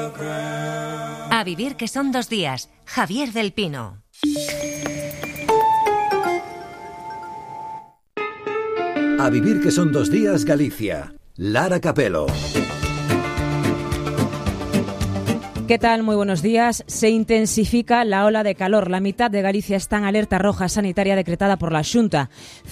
A vivir que son 2 días. Javier del Pino. A vivir que son 2 días, Galicia. Lara Capelo. ¿Qué tal? Muy buenos días. Se intensifica la ola de calor. La mitad de Galicia está en alerta roja sanitaria decretada por la Xunta.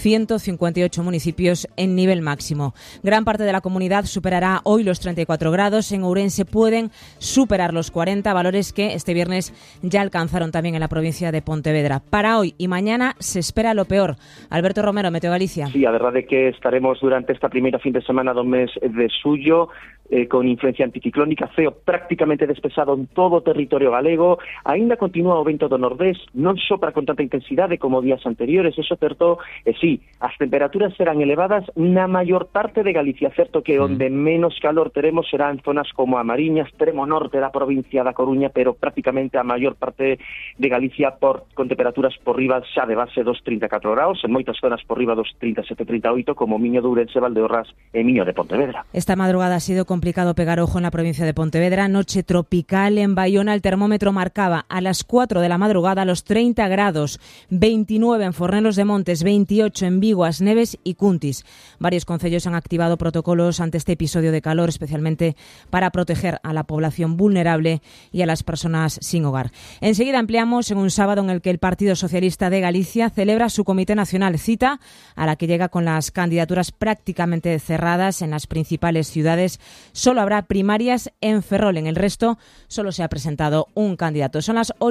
158 municipios en nivel máximo. Gran parte de la comunidad superará hoy los 34 grados. En Ourense pueden superar los 40, valores que este viernes ya alcanzaron también en la provincia de Pontevedra. Para hoy y mañana se espera lo peor. Alberto Romero, Meteo Galicia. Sí, a verdade que estaremos durante esta primeira fin de semana do mes de xullo con influencia anticiclónica, ceo prácticamente despexado en todo o territorio galego. Aínda continúa o vento do nordés, non sopra con tanta intensidade como días anteriores, eso certo, sí, as temperaturas serán elevadas na maior parte de Galicia, certo que onde menos calor teremos será en zonas como a Mariña, extremo norte da provincia da Coruña, pero prácticamente a maior parte de Galicia con temperaturas por riba xa de base dos 34 graus, en moitas zonas por riba dos 37-38, como Miño de Ourense, Valdeorras e Miño de Pontevedra. Esta madrugada ha sido complicado pegar ojo en la provincia de Pontevedra. Noche tropical en Bayona. El termómetro marcaba a las 4 de la madrugada los 30 grados, 29 en Fornelos de Montes, 28 en Vigo, As Neves y Cuntis. Varios concellos han activado protocolos ante este episodio de calor, especialmente para proteger a la población vulnerable y a las personas sin hogar. Enseguida ampliamos en un sábado en el que el Partido Socialista de Galicia celebra su Comité Nacional, cita a la que llega con las candidaturas prácticamente cerradas en las principales ciudades. Solo habrá primarias en Ferrol. En el resto solo se ha presentado un candidato. Son las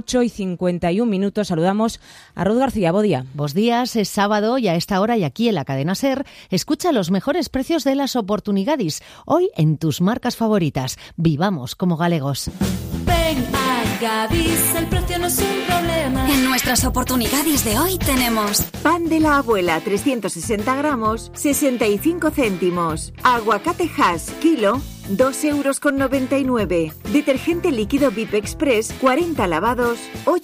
8:51. Saludamos a Ruth García. Bo día. Bos días, es sábado y a esta hora y aquí en la cadena SER escucha los mejores precios de las oportunidades. Hoy en tus marcas favoritas. Vivamos como galegos. Ven a Gadis, el precio no es un problema. En nuestras oportunidades de hoy tenemos pan de la abuela 360 gramos, 65 céntimos. Aguacate Hass, kilo, 2,99 €. Detergente líquido VIP Express, 40 lavados,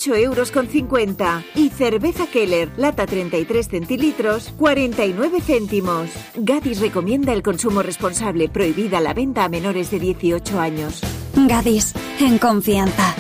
8,50 €. Y cerveza Keller, lata 33 centilitros, 49 céntimos. Gadis recomienda el consumo responsable, prohibida la venta a menores de 18 años. Gadis, en confianza.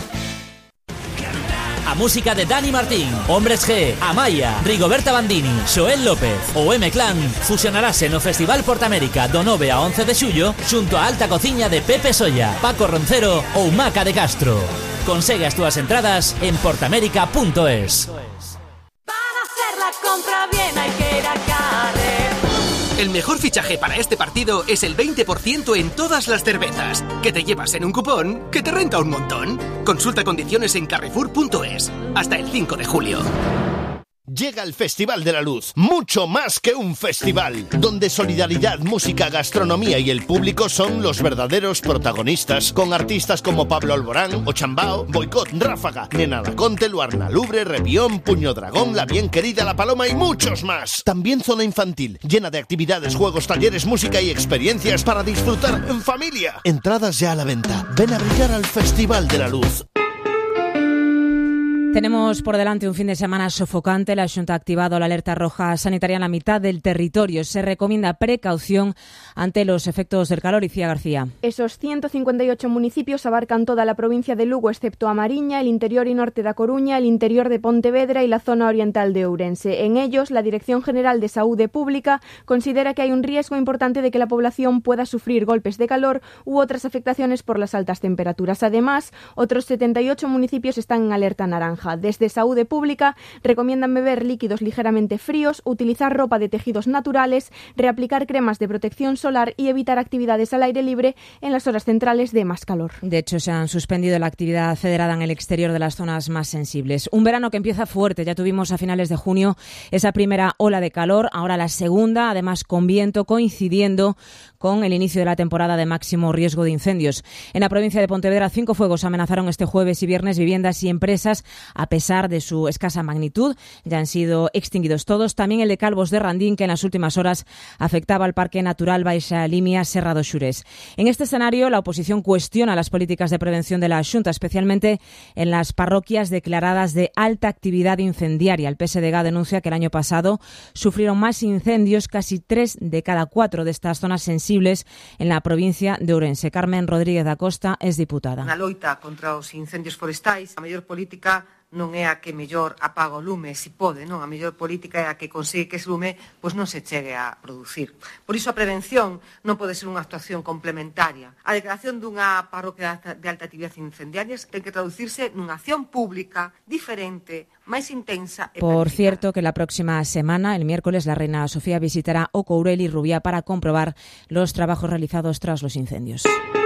A música de Dani Martín, Hombres G, Amaya, Rigoberta Bandini, Xoel López ou M-Clan fusionarase no Festival Portamérica do 9 a 11 de xullo xunto a Alta Cociña de Pepe Solla, Paco Roncero ou Maca de Castro. Consegue as túas entradas en portamérica.es. Para hacer la compra bien hay que ir a Carrer. El mejor fichaje para este partido es el 20% en todas las cervezas, que te llevas en un cupón que te renta un montón. Consulta condiciones en carrefour.es. Hasta el 5 de julio. Llega el Festival de la Luz, mucho más que un festival, donde solidaridad, música, gastronomía y el público son los verdaderos protagonistas, con artistas como Pablo Alborán, Ochambao, Boicot, Ráfaga, Nena Daconte, Luarna Lubre, Rebión, Puño Dragón, La Bien Querida, La Paloma y muchos más. También zona infantil, llena de actividades, juegos, talleres, música y experiencias para disfrutar en familia. Entradas ya a la venta. Ven a brillar al Festival de la Luz. Tenemos por delante un fin de semana sofocante. La Xunta ha activado la alerta roja sanitaria en la mitad del territorio. Se recomienda precaución ante los efectos del calor. Icía García. Esos 158 municipios abarcan toda la provincia de Lugo, excepto a Mariña, el interior y norte da Coruña, el interior de Pontevedra y la zona oriental de Ourense. En ellos, la Dirección General de Saúde Pública considera que hay un riesgo importante de que la población pueda sufrir golpes de calor u otras afectaciones por las altas temperaturas. Además, otros 78 municipios están en alerta naranja. Desde Saúde Pública recomiendan beber líquidos ligeramente fríos, utilizar ropa de tejidos naturales, reaplicar cremas de protección solar y evitar actividades al aire libre en las horas centrales de más calor. De hecho, se han suspendido la actividad federada en el exterior de las zonas más sensibles. Un verano que empieza fuerte. Ya tuvimos a finales de junio esa primera ola de calor, ahora la segunda, además con viento, coincidiendo con el inicio de la temporada de máximo riesgo de incendios. En la provincia de Pontevedra, 5 fuegos amenazaron este jueves y viernes viviendas y empresas a pesar de su escasa magnitud. Ya han sido extinguidos todos. También el de Calvos de Randín, que en las últimas horas afectaba al Parque Natural Baixa Limia Serra do Xurés. En este escenario, la oposición cuestiona las políticas de prevención de la Xunta, especialmente en las parroquias declaradas de alta actividad incendiaria. El PSDG denuncia que el año pasado sufrieron más incendios, casi 3 de cada 4 de estas zonas sensibles en la provincia de Ourense. Carmen Rodríguez da Costa es diputada. Na loita contra os incendios forestais, a mellor política non é a que mellor apaga o lume, se pode, non? A mellor política é a que consigue que ese lume pois non se chegue a producir. Por iso a prevención non pode ser unha actuación complementaria. A declaración dunha parroquia de alta actividade incendiaria ten que traducirse nunha acción pública diferente, máis intensa e Por cierto, que la próxima semana, el miércoles, la reina Sofía visitará O Courel y Rubiá para comprobar los trabajos realizados tras los incendios.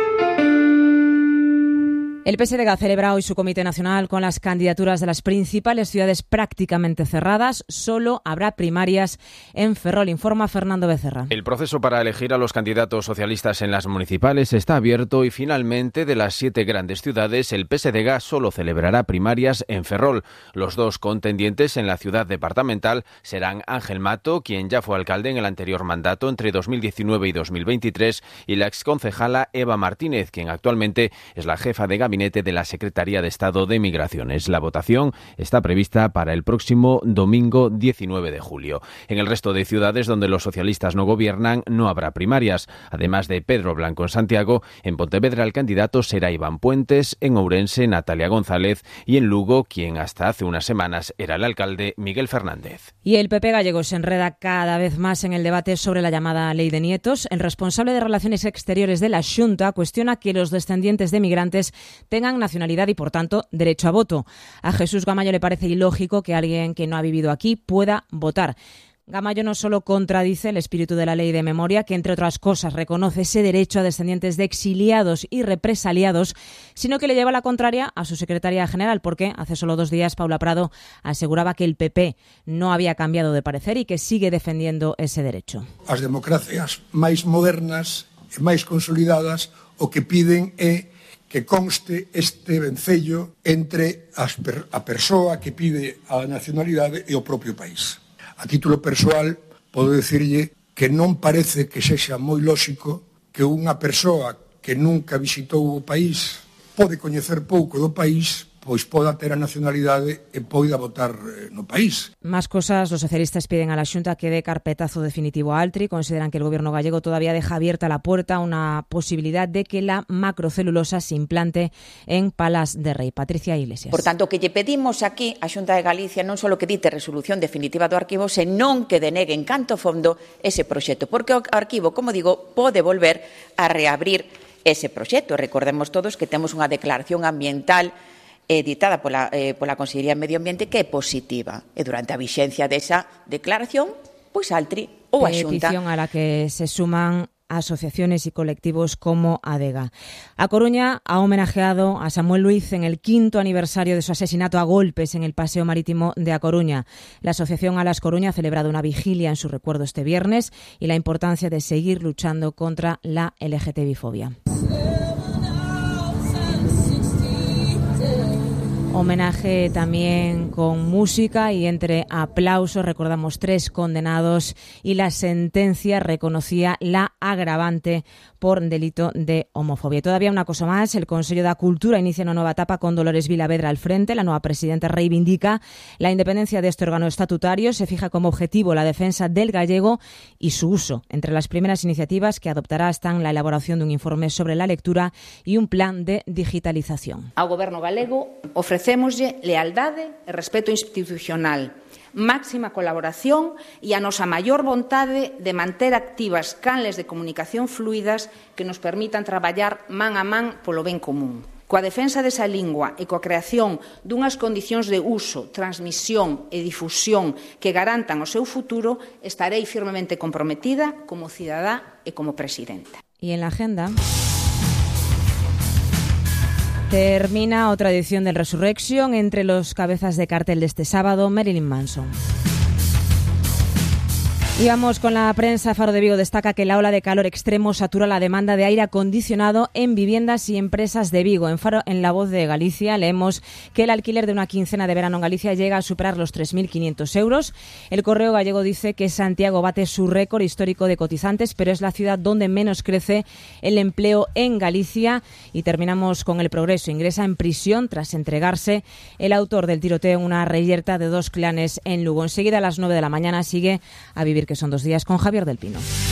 El PSDG celebra hoy su Comité Nacional con las candidaturas de las principales ciudades prácticamente cerradas. Solo habrá primarias en Ferrol, informa Fernando Becerra. El proceso para elegir a los candidatos socialistas en las municipales está abierto y finalmente de las 7 grandes ciudades el PSDG solo celebrará primarias en Ferrol. Los 2 contendientes en la ciudad departamental serán Ángel Mato, quien ya fue alcalde en el anterior mandato entre 2019 y 2023, y la exconcejala Eva Martínez, quien actualmente es la jefa de gabinete de la Secretaría de Estado de Migraciones. La votación está prevista para el próximo domingo 19 de julio. En el resto de ciudades donde los socialistas no gobiernan no habrá primarias. Además de Pedro Blanco en Santiago, en Pontevedra el candidato será Iván Puentes, en Ourense Natalia González y en Lugo, quien hasta hace unas semanas era el alcalde, Miguel Fernández. Y el PP gallego se enreda cada vez más en el debate sobre la llamada Ley de Nietos. El responsable de Relaciones Exteriores de la Xunta cuestiona que los descendientes de migrantes tengan nacionalidad y, por tanto, derecho a voto. A Jesús Gamayo le parece ilógico que alguien que no ha vivido aquí pueda votar. Gamayo no solo contradice el espíritu de la ley de memoria, que entre otras cosas reconoce ese derecho a descendientes de exiliados y represaliados, sino que le lleva la contraria a su secretaria general, porque hace solo 2 días Paula Prado aseguraba que el PP no había cambiado de parecer y que sigue defendiendo ese derecho. As democracias máis modernas e máis consolidadas o que piden é que conste este vencello entre a persoa que pide a nacionalidade e o propio país. A título persoal, podo dicirlle que non parece que sexa moi lóxico que unha persoa que nunca visitou o país pode coñecer pouco do país, pois poda ter a nacionalidade e poida votar no país. Más cosas, los socialistas piden a la Xunta que dé carpetazo definitivo a Altri. Consideran que el gobierno gallego todavía deja abierta la puerta a una posibilidad de que la macrocelulosa se implante en Palas de Rei. Patricia Iglesias. Por tanto, que lle pedimos aquí a Xunta de Galicia non só que dite resolución definitiva do arquivo, senón que denegue en canto fondo ese proxecto, porque o arquivo, como digo, pode volver a reabrir ese proxecto. Recordemos todos que temos unha declaración ambiental editada pola Consellería de Medio Ambiente que é positiva. E durante a vixencia desa declaración, pois Altri ou a Xunta. Petición a la que se suman asociaciones y colectivos como ADEGA. A Coruña ha homenajeado a Samuel Luiz en el 5º aniversario de su asesinato a golpes en el Paseo Marítimo de A Coruña. La Asociación Alas Coruña ha celebrado una vigilia en su recuerdo este viernes y la importancia de seguir luchando contra la LGTBI-fobia. Homenaje también con música y entre aplausos. Recordamos 3 condenados y la sentencia reconocía la agravante por delito de homofobia. Y todavía una cosa más, el Consello da Cultura inicia una nueva etapa con Dolores Vilavedra al frente. La nueva presidenta reivindica la independencia de este órgano estatutario, se fija como objetivo la defensa del gallego y su uso. Entre las primeras iniciativas que adoptará están la elaboración de un informe sobre la lectura y un plan de digitalización. Ao Goberno galego ofrecémoslle lealdade e respeto institucional, máxima colaboración e a nosa maior vontade de manter activas canles de comunicación fluidas que nos permitan traballar man a man polo ben común. Coa defensa desa lingua e coa creación dunhas condicións de uso, transmisión e difusión que garantan o seu futuro, estarei firmemente comprometida como cidadá e como presidenta. Y en la agenda termina otra edición del Resurrection. Entre los cabezas de cartel de este sábado, Marilyn Manson. Y vamos con la prensa. Faro de Vigo destaca que la ola de calor extremo satura la demanda de aire acondicionado en viviendas y empresas de Vigo. En Faro, en La Voz de Galicia, leemos que el alquiler de una quincena de verano en Galicia llega a superar los 3.500 euros. El Correo Gallego dice que Santiago bate su récord histórico de cotizantes, pero es la ciudad donde menos crece el empleo en Galicia. Y terminamos con El Progreso. Ingresa en prisión tras entregarse el autor del tiroteo en una reyerta de 2 clanes en Lugo. Enseguida a las 9 de la mañana sigue A Vivir que son 2 días con Javier del Pino.